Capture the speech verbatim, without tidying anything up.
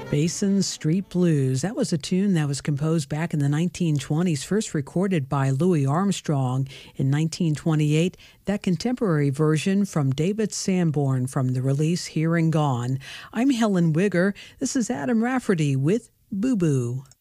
Basin Street Blues. That was a tune that was composed back in the nineteen twenties, first recorded by Louis Armstrong in nineteen twenty-eight. That contemporary version from David Sanborn from the release Here and Gone. I'm Helen Wigger. This is Adam Rafferty with Boo Boo.